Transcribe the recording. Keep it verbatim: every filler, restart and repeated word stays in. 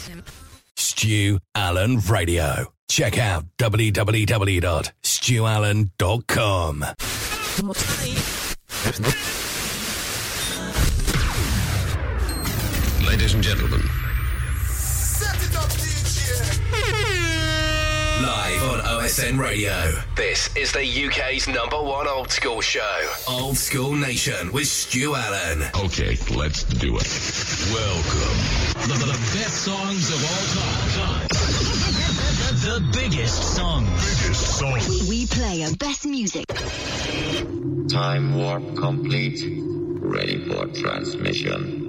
Stu Allen Radio. Check out w w w dot stu allen dot com. Ladies and gentlemen. Set it up, D J. Live on O S N Radio. This is the U K's number one old school show. Old School Nation with Stu Allen. Okay, let's do it. Welcome. The, the best songs of all time. The biggest songs. Biggest songs. We, we play our best music. Time warp complete. Ready for transmission.